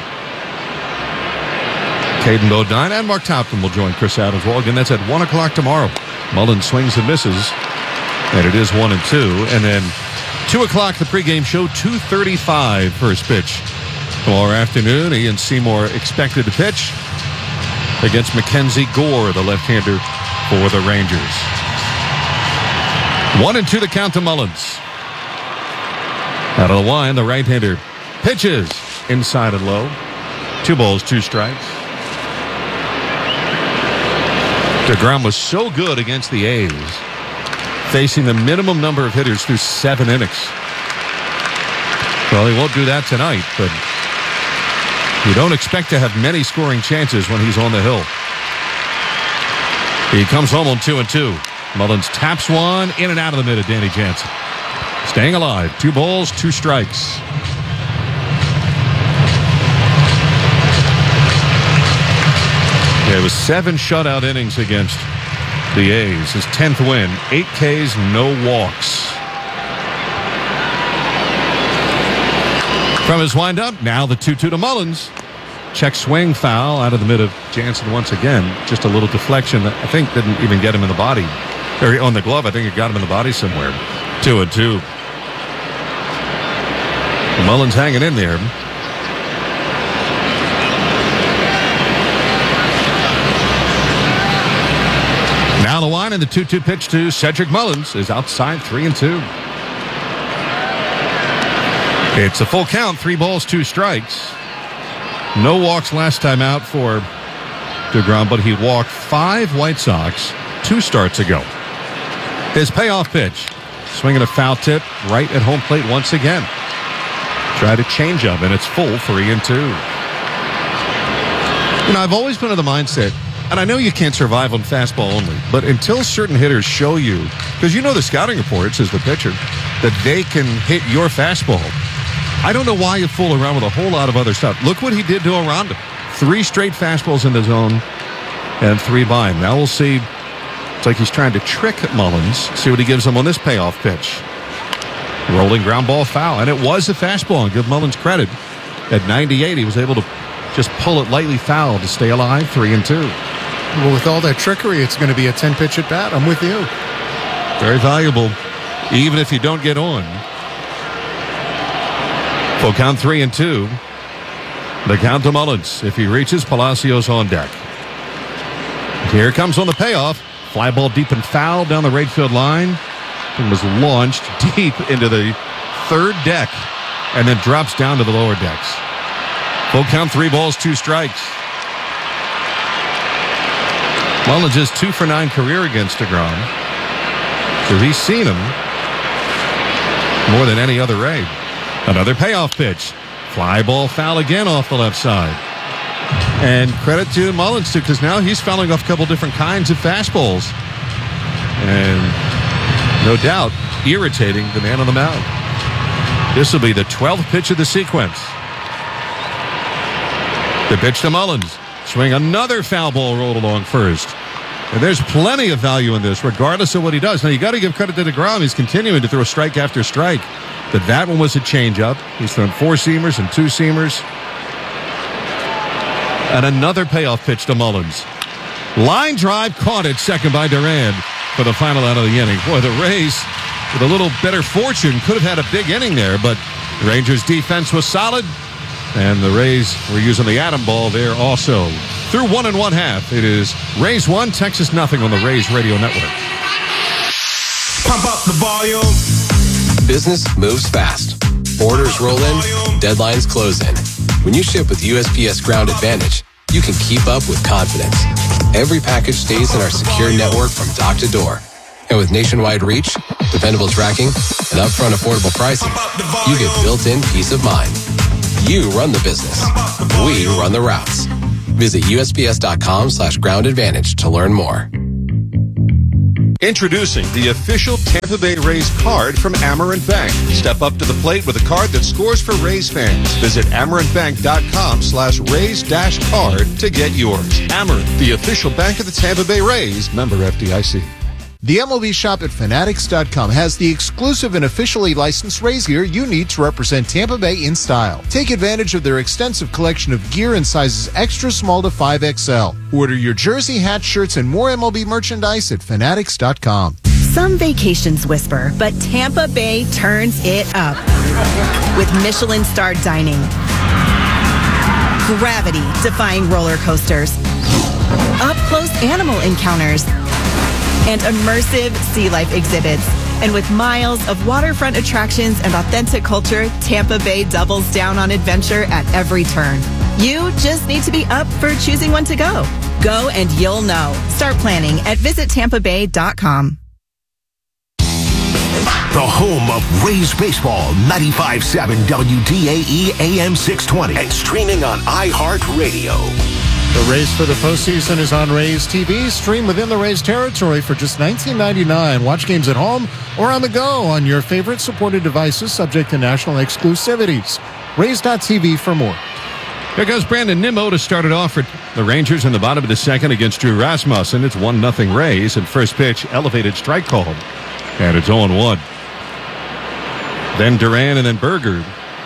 Caden Bodine, and Mark Topton will join Chris Adams. Well, again, that's at one o'clock tomorrow. Mullins swings and misses, and it is one and two. And then two o'clock, the pregame show, two thirty-five first pitch. Tomorrow afternoon, Ian Seymour expected to pitch against Mackenzie Gore, the left-hander for the Rangers. One and two to count to Mullins. Out of the line, the right-hander pitches inside and low. Two balls, two strikes. DeGrom was so good against the A's, facing the minimum number of hitters through seven innings. Well, he won't do that tonight, but you don't expect to have many scoring chances when he's on the hill. He comes home on two and two. Mullins taps one in and out of the mid of Danny Jansen. Staying alive. Two balls, two strikes. Yeah, it was seven shutout innings against the A's. His tenth win. Eight Ks, no walks. From his windup, now the two two to Mullins. Check swing foul out of the mid of Jansen once again. Just a little deflection that I think didn't even get him in the body. Or on the glove, I think it got him in the body somewhere. Two and two. Mullins hanging in there. Now the one and the two two pitch to Cedric Mullins is outside, three and two. It's a full count, three balls, two strikes. No walks last time out for DeGrom, but he walked five White Sox two starts ago. His payoff pitch, swinging a foul tip right at home plate once again. Try to change up, and it's full, three and two. You know, I've always been of the mindset, and I know you can't survive on fastball only, but until certain hitters show you, because you know the scouting reports as the pitcher, that they can hit your fastball, I don't know why you fool around with a whole lot of other stuff. Look what he did to Aranda. Three straight fastballs in the zone and three by him. Now we'll see. It's like he's trying to trick Mullins. See what he gives him on this payoff pitch. Rolling ground ball foul. And it was a fastball. And give Mullins credit. At ninety-eight, he was able to just pull it lightly foul to stay alive. Three and two. Well, with all that trickery, it's going to be a ten-pitch at bat. I'm with you. Very valuable, even if you don't get on. Full count, three and two. The count to Mullins. If he reaches, Palacios on deck. Here comes on the payoff. Fly ball deep and foul down the right field line. And was launched deep into the third deck and then drops down to the lower decks. Full count, three balls, two strikes. Mullins is two for nine career against DeGrom. So he's seen him more than any other Ray. Another payoff pitch. Fly ball foul again off the left side. And credit to Mullins, too, because now he's fouling off a couple different kinds of fastballs. And no doubt, irritating the man on the mound. This will be the twelfth pitch of the sequence. The pitch to Mullins. Swing another foul ball rolled along first. And there's plenty of value in this, regardless of what he does. Now, you got to give credit to DeGrom. He's continuing to throw strike after strike. But that one was a changeup. He's thrown four seamers and two seamers. And another payoff pitch to Mullins. Line drive caught at second by Durand for the final out of the inning. Boy, the Rays, with a little better fortune, could have had a big inning there, but the Rangers' defense was solid, and the Rays were using the atom ball there also. Through one and one half, it is Rays one, Texas nothing on the Rays Radio Network. Pump up the volume. Business moves fast. Orders roll in, deadlines close in. When you ship with U S P S Ground Advantage, you can keep up with confidence. Every package stays in our secure network from dock to door. And with nationwide reach, dependable tracking, and upfront affordable pricing, you get built-in peace of mind. You run the business. We run the routes. Visit U S P S dot com slash ground advantage to learn more. Introducing the official Tampa Bay Rays card from Amerant Bank. Step up to the plate with a card that scores for Rays fans. Visit amerant bank dot com slash Rays dash card to get yours. Amerant, the official bank of the Tampa Bay Rays. Member F D I C. The M L B shop at Fanatics dot com has the exclusive and officially licensed Rays gear you need to represent Tampa Bay in style. Take advantage of their extensive collection of gear in sizes extra small to five X L. Order your jersey, hat, shirts, and more M L B merchandise at Fanatics dot com. Some vacations whisper, but Tampa Bay turns it up with Michelin-starred dining, gravity-defying roller coasters, up-close animal encounters, and immersive sea life exhibits. And with miles of waterfront attractions and authentic culture, Tampa Bay doubles down on adventure at every turn. You just need to be up for choosing when to go. Go and you'll know. Start planning at visit tampa bay dot com. The home of Rays Baseball, ninety-five point seven W D A E A M six twenty and streaming on iHeartRadio. The race for the postseason is on Rays T V. Stream within the Rays territory for just nineteen ninety-nine dollars. Watch games at home or on the go on your favorite supported devices, subject to national exclusivities. Rays dot T V for more. Here goes Brandon Nimmo to start it off for the Rangers in the bottom of the second against Drew Rasmussen. It's one nothing Rays, and first pitch, elevated strike called. And it's oh one. Then Duran and then Berger.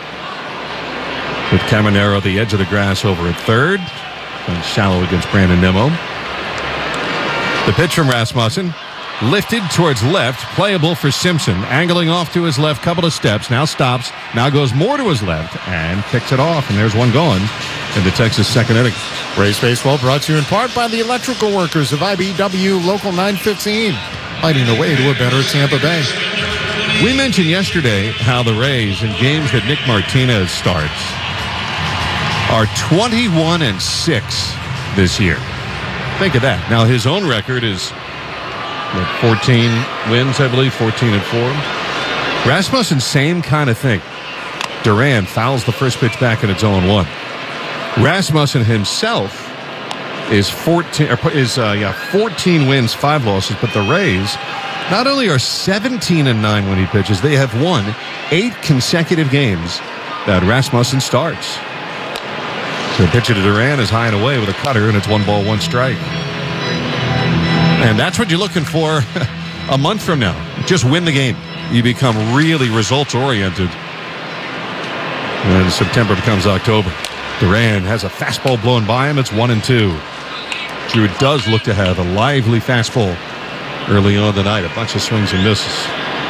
With Caminero at the edge of the grass over at third. And shallow against Brandon Nimmo. The pitch from Rasmussen. Lifted towards left. Playable for Simpson. Angling off to his left. Couple of steps. Now stops. Now goes more to his left. And kicks it off. And there's one going in the Texas second inning. Rays Baseball brought to you in part by the electrical workers of I B W Local nine fifteen. Fighting the way to a better Tampa Bay. We mentioned yesterday how the Rays, in games that Nick Martinez starts, are twenty-one and six this year. Think of that. Now, his own record is what, fourteen wins, I believe, fourteen and four. Rasmussen, same kind of thing. Duran fouls the first pitch back and it's oh one. Rasmussen himself is fourteen, or is uh, yeah fourteen wins, five losses, but the Rays not only are seventeen and nine when he pitches, they have won eight consecutive games that Rasmussen starts. The pitch to Duran is high and away with a cutter, and it's one ball, one strike. And that's what you're looking for a month from now. Just win the game. You become really results-oriented. And then September becomes October. Duran has a fastball blown by him. It's one and two. Drew does look to have a lively fastball early on tonight. A bunch of swings and misses.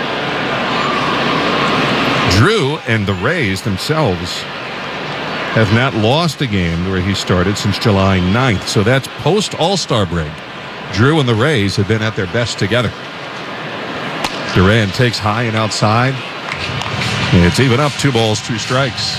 Drew and the Rays themselves have not lost a game where he started since July ninth. So that's post All-Star break. Drew and the Rays have been at their best together. Duran takes high and outside. It's even up, two balls, two strikes.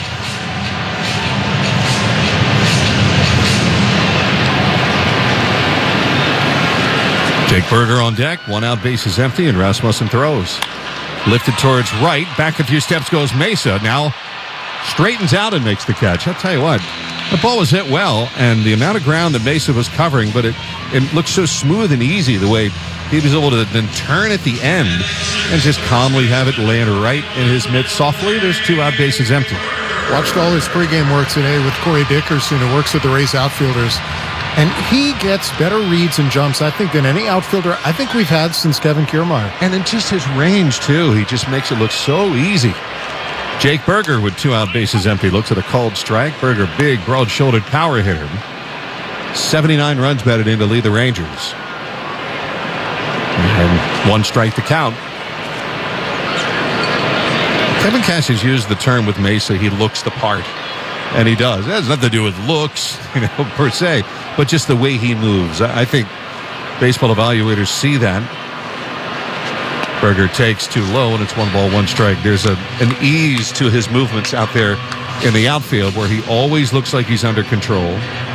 Jake Berger on deck, one out, base is empty, and Rasmussen throws. Lifted towards right, back a few steps goes Mesa. Now straightens out and makes the catch. I'll tell you what, the ball was hit well, and the amount of ground that Mesa was covering, but it, it looked so smooth and easy the way he was able to then turn at the end and just calmly have it land right in his midst softly. There's two out, bases empty. Watched all his pregame work today with Corey Dickerson, who works with the Rays outfielders. And he gets better reads and jumps, I think, than any outfielder I think we've had since Kevin Kiermaier. And then just his range, too. He just makes it look so easy. Jake Berger with two out, bases empty. Looks at a called strike. Berger, big, broad-shouldered power hitter. seventy-nine runs batted in to lead the Rangers. And one strike to count. Kevin Cash has used the term with Mesa, he looks the part. And he does. It has nothing to do with looks, you know, per se, but just the way he moves. I think baseball evaluators see that. Berger takes too low, and it's one ball, one strike. There's a, an ease to his movements out there in the outfield where he always looks like he's under control.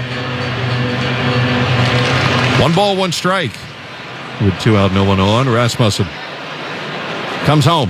One ball, one strike. With two out, no one on. Rasmussen comes home.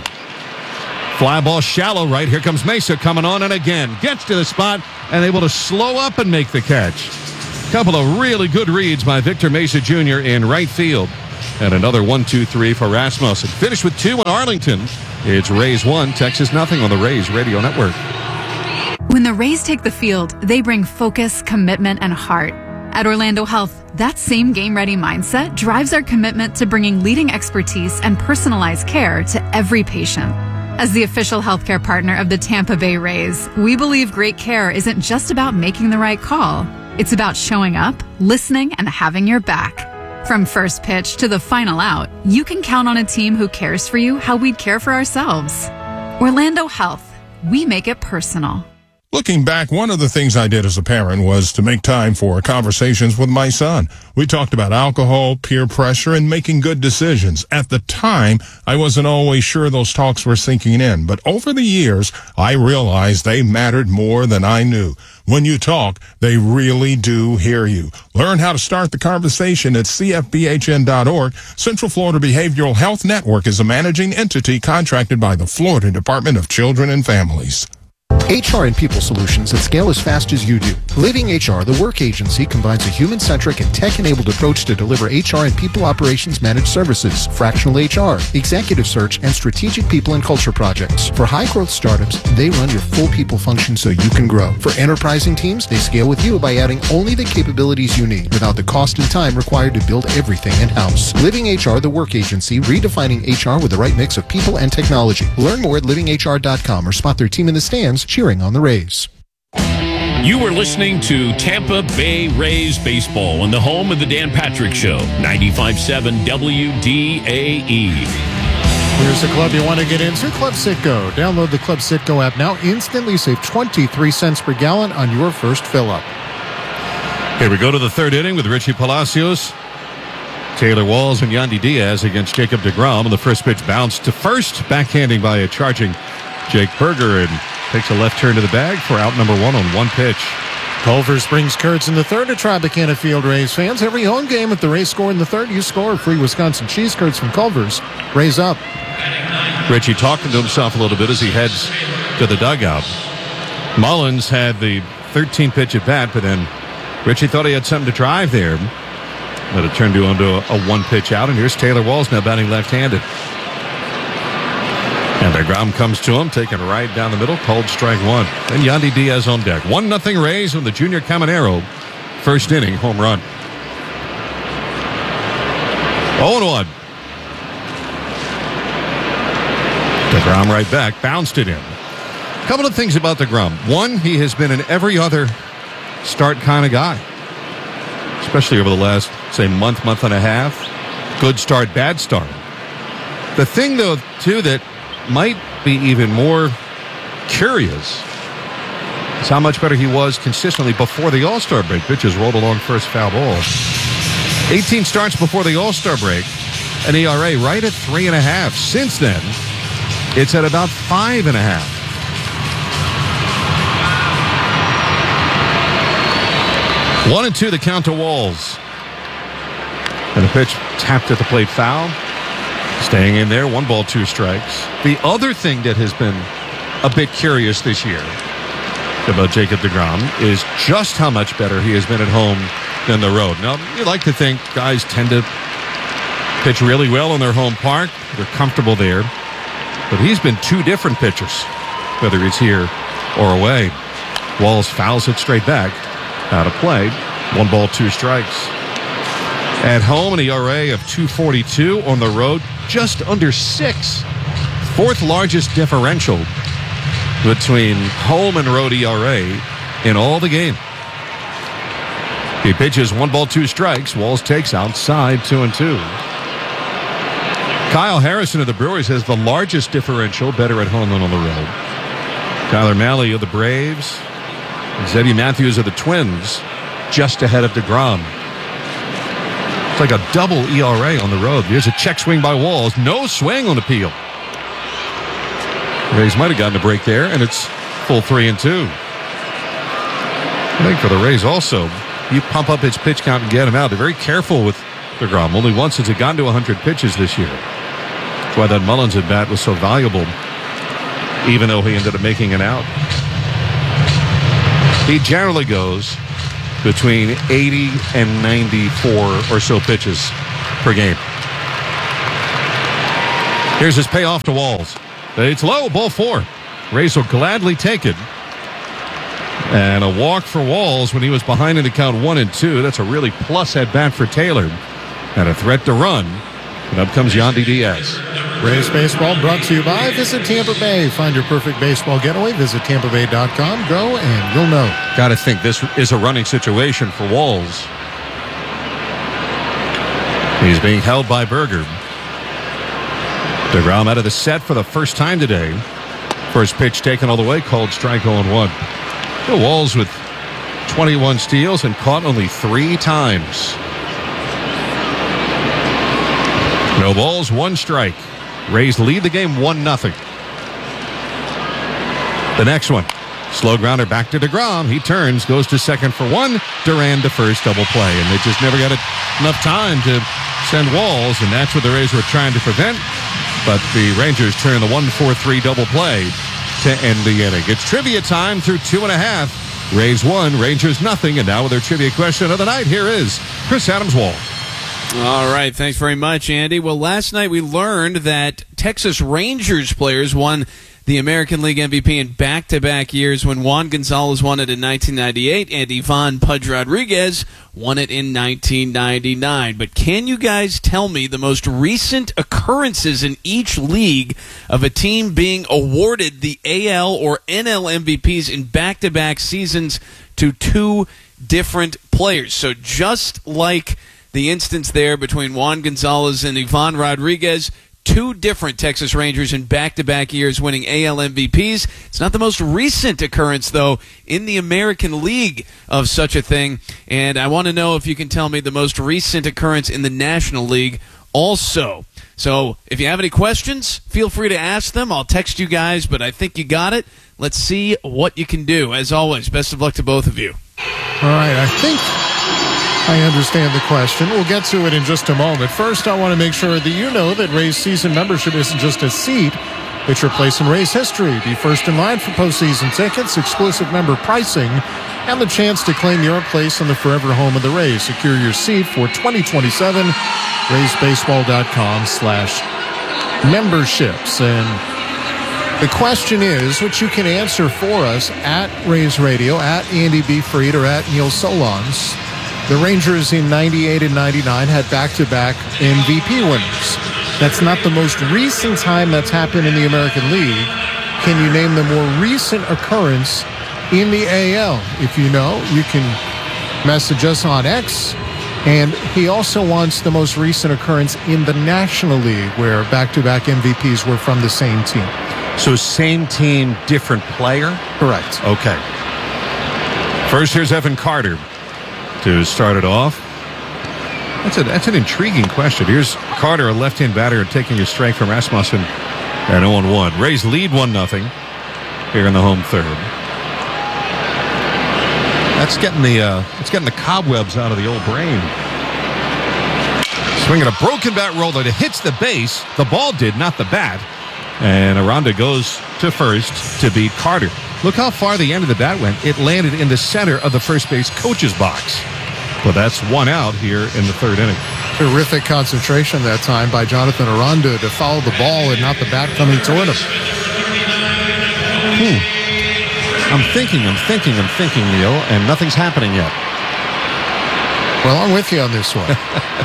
Fly ball shallow right. Here comes Mesa coming on and again gets to the spot and able to slow up and make the catch. Couple of really good reads by Victor Mesa Junior in right field. And another one two three for Rasmussen. Finished with two in Arlington. It's Rays one, Texas nothing on the Rays Radio Network. When the Rays take the field, they bring focus, commitment, and heart. At Orlando Health, that same game-ready mindset drives our commitment to bringing leading expertise and personalized care to every patient. As the official healthcare partner of the Tampa Bay Rays, we believe great care isn't just about making the right call. It's about showing up, listening, and having your back. From first pitch to the final out, you can count on a team who cares for you how we'd care for ourselves. Orlando Health. We make it personal. Looking back, one of the things I did as a parent was to make time for conversations with my son. We talked about alcohol, peer pressure, and making good decisions. At the time, I wasn't always sure those talks were sinking in, but over the years, I realized they mattered more than I knew. When you talk, they really do hear you. Learn how to start the conversation at C F B H N dot org. Central Florida Behavioral Health Network is a managing entity contracted by the Florida Department of Children and Families. H R and People Solutions that scale as fast as you do. Living H R, the work agency, combines a human-centric and tech-enabled approach to deliver H R and people operations managed services, fractional H R, executive search, and strategic people and culture projects. For high-growth startups, they run your full people function so you can grow. For enterprising teams, they scale with you by adding only the capabilities you need without the cost and time required to build everything in-house. Living H R, the work agency, redefining H R with the right mix of people and technology. Learn more at living H R dot com or spot their team in the stands cheering on the Rays. You were listening to Tampa Bay Rays baseball on the home of the Dan Patrick Show, ninety-five point seven W D A E. Here's the club you want to get into, Club Citgo. Download the Club Citgo app now. Instantly save twenty-three cents per gallon on your first fill-up. Here we go to the third inning with Richie Palacios, Taylor Walls, and Yandy Diaz against Jacob deGrom. And the first pitch bounced to first, backhanding by a charging Jake Berger, and takes a left turn to the bag for out number one on one pitch. Culver brings Kurtz in the third at Tropicana Field. Rays fans, every home game, if the Rays score in the third, you score. Free Wisconsin cheese curds from Culver's. Rays up. Richie talking to himself a little bit as he heads to the dugout. Mullins had the thirteenth pitch at bat, but then Richie thought he had something to drive there. Let it turn to into a, a one pitch out, and here's Taylor Walls now batting left-handed. And deGrom comes to him, taking right down the middle, called strike one. Then Yandy Diaz on deck. one nothing Rays on the Junior Caminero. First inning, home run. oh and one. deGrom right back, bounced it in. A couple of things about deGrom. One, he has been an every other start kind of guy, especially over the last, say, month, month and a half. Good start, bad start. The thing, though, too, that might be even more curious is how much better he was consistently before the All-Star break. Pitches rolled along first, foul ball. eighteen starts before the All-Star break, an E R A right at three and a half. Since then, it's at about five and a half. One and two, the count to Walls. And the pitch tapped at the plate, foul. Staying in there, one ball, two strikes. The other thing that has been a bit curious this year about Jacob deGrom is just how much better he has been at home than the road. Now, you like to think guys tend to pitch really well in their home park. They're comfortable there. But he's been two different pitchers, whether he's here or away. Walls fouls it straight back. Out of play. One ball, two strikes. At home, an E R A of two forty-two. On the road, just under six. Fourth largest differential between home and road E R A in all the game. He pitches one ball, two strikes. Walls takes outside, two and two. Kyle Harrison of the Brewers has the largest differential, better at home than on the road. Tyler Mahle of the Braves. Zebby Matthews of the Twins, just ahead of deGrom. It's like a double E R A on the road. Here's a check swing by Walls. No swing on appeal. Rays might have gotten a break there, and it's full three and two. I think for the Rays also, you pump up his pitch count and get him out. They're very careful with DeGrom. Only once has it gotten to one hundred pitches this year. That's why that Mullins at bat was so valuable, even though he ended up making an out. He generally goes between eighty and ninety-four or so pitches per game. Here's his payoff to Walls. It's low, ball four. Rays will gladly take it. And a walk for Walls when he was behind in the count one and two. That's a really plus at bat for Taylor. And a threat to run. And up comes Yandy Diaz. Rays Baseball brought to you by Visit Tampa Bay. Find your perfect baseball getaway. Visit tampa bay dot com. Go and you'll know. Got to think this is a running situation for Walls. He's being held by Berger. DeGrom out of the set for the first time today. First pitch taken all the way, called strike oh and one. The Walls with twenty-one steals and caught only three times. No balls, one strike. Rays lead the game one nothing. The next one. Slow grounder back to DeGrom. He turns, goes to second for one. Duran to first, double play. And they just never got enough time to send Walls, and that's what the Rays were trying to prevent. But the Rangers turn the one four three double play to end the inning. It's trivia time through two and a half. Rays one, Rangers nothing. And now with their trivia question of the night, here is Chris Adams-Wall. All right, thanks very much, Andy. Well, last night we learned that Texas Rangers players won the American League M V P in back-to-back years when Juan Gonzalez won it in nineteen ninety-eight and Ivan Pudge Rodriguez won it in nineteen ninety-nine. But can you guys tell me the most recent occurrences in each league of a team being awarded the A L or N L M V Ps in back-to-back seasons to two different players? So just like the instance there between Juan Gonzalez and Ivan Rodriguez, two different Texas Rangers in back-to-back years winning A L M V Ps. It's not the most recent occurrence, though, in the American League of such a thing. And I want to know if you can tell me the most recent occurrence in the National League also. So if you have any questions, feel free to ask them. I'll text you guys, but I think you got it. Let's see what you can do. As always, best of luck to both of you. All right, I think I understand the question. We'll get to it in just a moment. First, I want to make sure that you know that Rays season membership isn't just a seat. It's your place in Rays history. Be first in line for postseason tickets, exclusive member pricing, and the chance to claim your place in the forever home of the Rays. Secure your seat for twenty twenty-seven. Rays Baseball dot com slash memberships. And the question is, which you can answer for us at Rays Radio, at Andy B. Fried, or at Neil Solondz. The Rangers in ninety-eight and ninety-nine had back-to-back M V P winners. That's not the most recent time that's happened in the American League. Can you name the more recent occurrence in the A L? If you know, you can message us on X. And he also wants the most recent occurrence in the National League, where back-to-back M V Ps were from the same team. So same team, different player? Correct. Okay. First, here's Evan Carter to start it off. That's, a, that's an intriguing question. Here's Carter, a left-hand batter, taking a strike from Rasmussen at oh and one. Rays lead one nothing here in the home third. That's getting the uh, it's getting the cobwebs out of the old brain. Swinging a broken bat roller that hits the base. The ball did, not the bat. And Aranda goes to first to beat Carter. Look how far the end of the bat went. It landed in the center of the first base coach's box. But that's one out here in the third inning. Terrific concentration that time by Jonathan Aranda to follow the ball and not the bat coming toward him. Hmm. I'm thinking, I'm thinking, I'm thinking, Neil, and nothing's happening yet. Well, I'm with you on this one.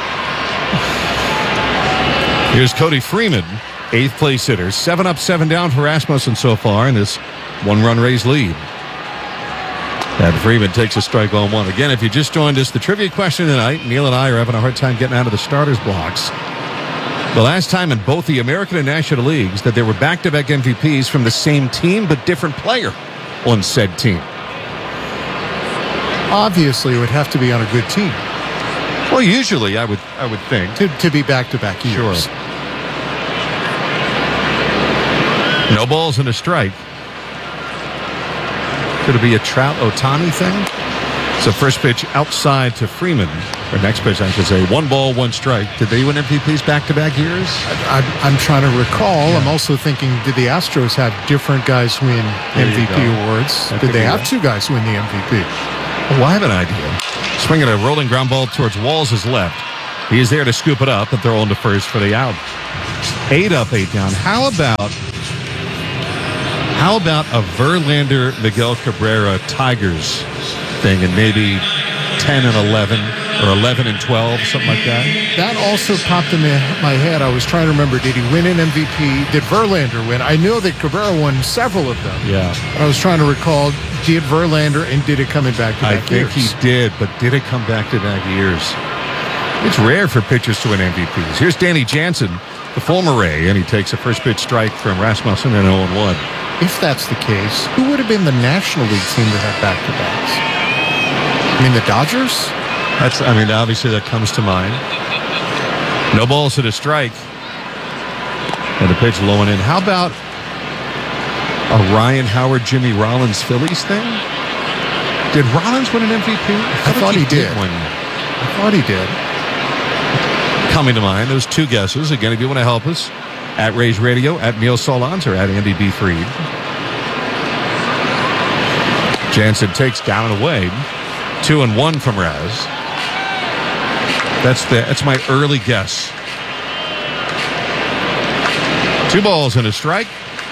Here's Cody Freeman, eighth place hitter. Seven up, seven down for Rasmussen so far in this one-run Rays lead. And Freeman takes a strike on one. Again, if you just joined us, the trivia question tonight, Neil and I are having a hard time getting out of the starters blocks. The last time in both the American and National Leagues that there were back-to-back M V Ps from the same team but different player on said team. Obviously, it would have to be on a good team. Well, usually, I would I would think. To, to be back-to-back years. Sure. No balls and a strike. Could it be a Trout Ohtani thing? So first pitch outside to Freeman. Or next pitch, I should say. One ball, one strike. Did they win M V Ps back-to-back years? I, I, I'm trying to recall. Yeah. I'm also thinking, did the Astros have different guys win there M V P awards? That did they have that. two guys win the M V P? Well, I have an idea. Swinging a rolling ground ball towards Walls' left. He is there to scoop it up and throw into first for the out. Eight up, eight down. How about... How about a Verlander, Miguel Cabrera, Tigers thing and maybe ten and eleven or eleven and twelve, something like that? That also popped in my head. I was trying to remember, did he win an M V P? Did Verlander win? I know that Cabrera won several of them. Yeah. But I was trying to recall, did Verlander and did it come in back-to-back years? I think he did, but did it come back-to-back years? It's rare for pitchers to win M V Ps. Here's Danny Jansen, the former Ray, and he takes a first pitch strike from Rasmussen and oh and one. If that's the case, who would have been the National League team that had back-to-backs? I mean, the Dodgers? That's, I mean, obviously that comes to mind. No balls at a strike. And the pitch low and in. How about a Ryan Howard, Jimmy Rollins Phillies thing? Did Rollins win an M V P? I, I thought he, he did. did I thought he did. Coming to mind, those two guesses. Again, if you want to help us, at Rays Radio, at Neil Solondz, or at Andy B. Freed. Jansen takes down and away. Two and one from Raz. That's the that's my early guess. Two balls and a strike.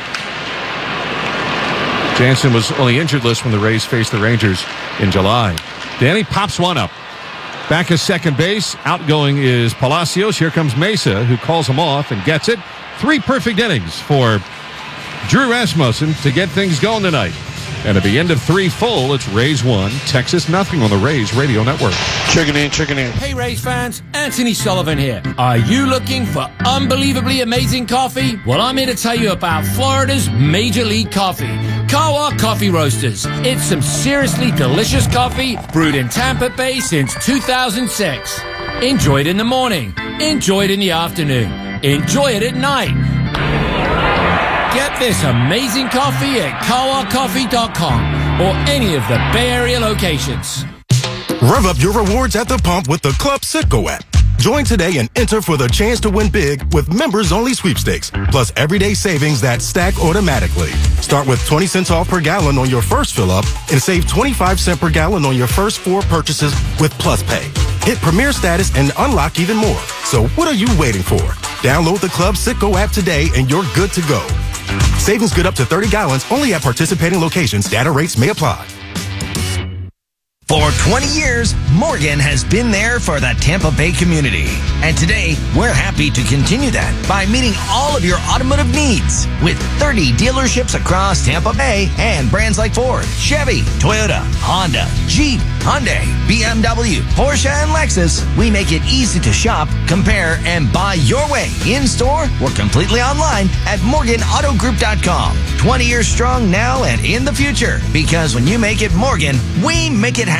Jansen was on the injured list when the Rays faced the Rangers in July. Danny pops one up. Back at second base. Outgoing is Palacios. Here comes Mesa, who calls him off and gets it. Three perfect innings for Drew Rasmussen to get things going tonight. And at the end of three full, it's Rays one, Texas nothing on the Rays Radio Network. Chicken in, chicken in. Hey, Rays fans, Anthony Sullivan here. Are you looking for unbelievably amazing coffee? Well, I'm here to tell you about Florida's Major League Coffee, Kawa Coffee Roasters. It's some seriously delicious coffee brewed in Tampa Bay since two thousand six. Enjoy it in the morning. Enjoy it in the afternoon. Enjoy it at night. Get this amazing coffee at kawa coffee dot com or any of the Bay Area locations. Rev up your rewards at the pump with the Club Citgo app. Join today and enter for the chance to win big with members-only sweepstakes, plus everyday savings that stack automatically. Start with twenty cents off per gallon on your first fill-up and save twenty-five cents per gallon on your first four purchases with Plus Pay. Hit Premier status and unlock even more. So what are you waiting for? Download the Club Citgo app today and you're good to go. Savings good up to thirty gallons only at participating locations. Data rates may apply. For twenty years, Morgan has been there for the Tampa Bay community. And today, we're happy to continue that by meeting all of your automotive needs with thirty dealerships across Tampa Bay and brands like Ford, Chevy, Toyota, Honda, Jeep, Hyundai, B M W, Porsche, and Lexus. We make it easy to shop, compare, and buy your way in-store or completely online at morgan auto group dot com. twenty years strong now and in the future. Because when you make it Morgan, we make it happen.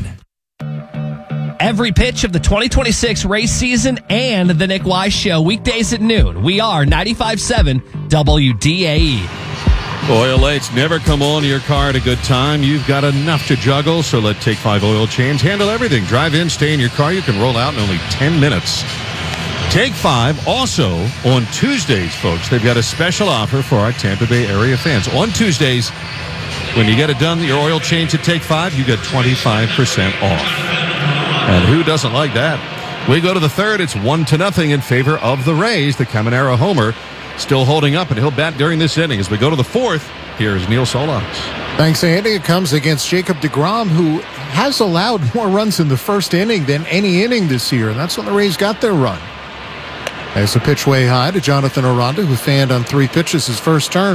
Every pitch of the twenty twenty-six race season and the Nick Wise Show weekdays at noon. We are ninety-five point seven W D A E. Oil lights never come on your car at a good time. You've got enough to juggle, so let Take five Oil Change handle everything. Drive in, stay in your car. You can roll out in only ten minutes. Take five also on Tuesdays, folks. They've got a special offer for our Tampa Bay area fans. On Tuesdays, when you get it done, your oil change at Take five, you get twenty-five percent off. And who doesn't like that? We go to the third. It's one to nothing in favor of the Rays. The Caminero homer still holding up, and he'll bat during this inning. As we go to the fourth, here's Neil Solondz. Thanks, Andy. It comes against Jacob deGrom, who has allowed more runs in the first inning than any inning this year, and that's when the Rays got their run. As the pitch way high to Jonathan Aranda, who fanned on three pitches his first turn.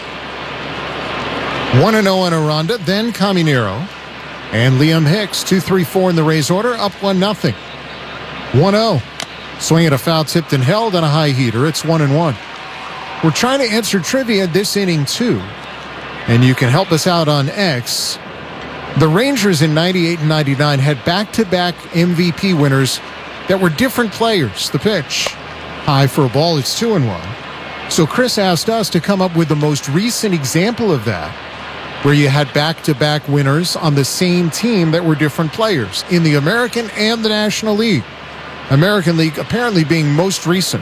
one and oh on Aranda, then Caminero. And Liam Hicks, two three four in the Rays order, up one nothing. one oh. Swing at a foul tipped and held on a high heater. It's one and one. We're trying to answer trivia this inning, too. And you can help us out on X. The Rangers in ninety-eight and ninety-nine had back-to-back M V P winners that were different players. The pitch. High for a ball, it's two and one. So Chris asked us to come up with the most recent example of that. where you had back-to-back winners on the same team that were different players in the American and the National League. American League apparently being most recent.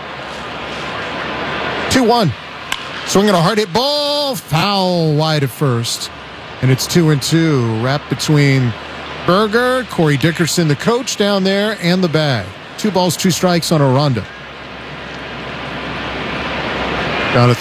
two one. Swinging a hard hit ball. Foul wide at first. And it's two and two. Wrapped between Berger, Corey Dickerson, the coach down there, and the bag. Two balls, two strikes on Aranda. Down to